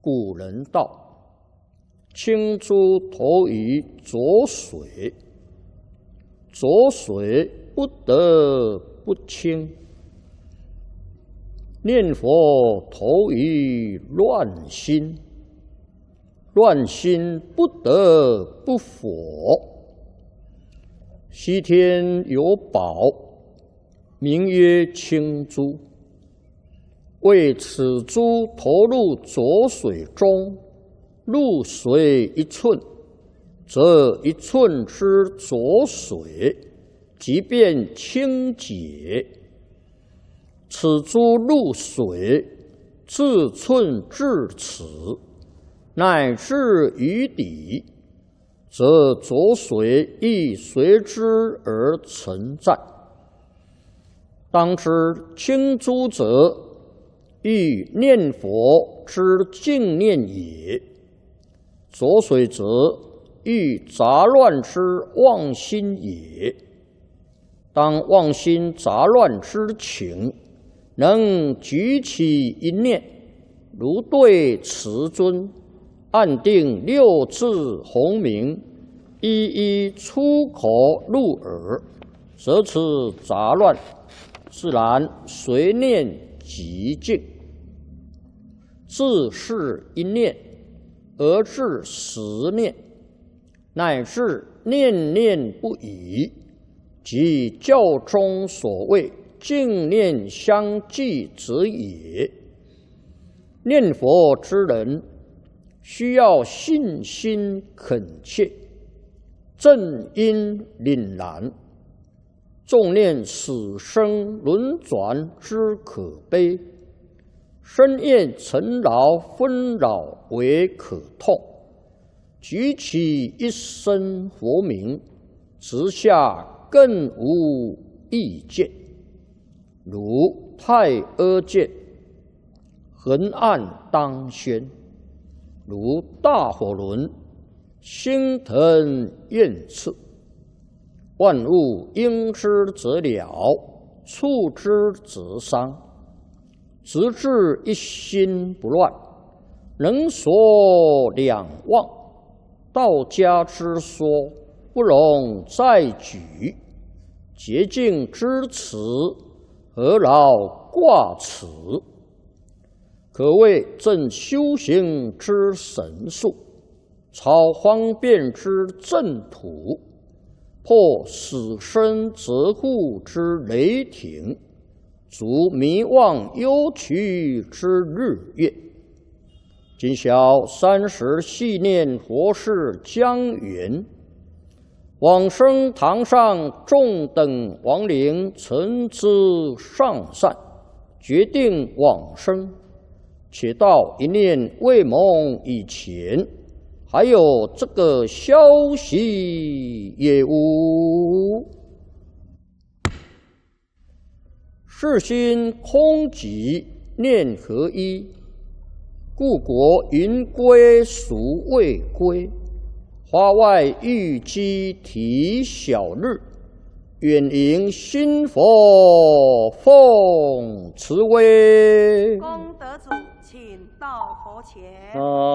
古人道：“清珠投于浊水，浊水不得不清；念佛投于乱心，乱心不得不佛。西天有宝，名曰清珠。为此珠投入浊水中，入水1寸，则1寸之浊水即便清洁。此珠入水，自寸至尺，乃至于底，则浊水亦随之而存在。当知清珠者，欲念佛之净念也；浊水则欲杂乱之妄心也。当妄心杂乱之情，能举起一念，如对慈尊，按定6字洪名，一一出口入耳，则此杂乱自然随念即净。自是一念而至10念，乃至念念不已，即教中所谓净念相继者也。念佛之人，需要信心恳切，正因凛然，重念死生轮转之可悲，深厌尘劳纷扰为可痛，举起一声佛名，直下更无意见。如太阿剑，横按当宣；如大火轮，星腾焰炽。万物应之则了，触之则伤。直至一心不乱，能所两忘。道家之说，不容再举。洁净之词，何劳挂齿？可谓正修行之神术，超方便之正途，破死生责护之雷霆，足迷妄忧屈之日月。今晓30系念佛事将圆，往生堂上众等亡灵诚知上善，决定往生。且到一念未蒙以前，还有这个消息也无。世心空寂，念合一，故国云归孰未归？花外玉鸡啼晓日，远迎新佛奉慈威。 功德主，请到佛前。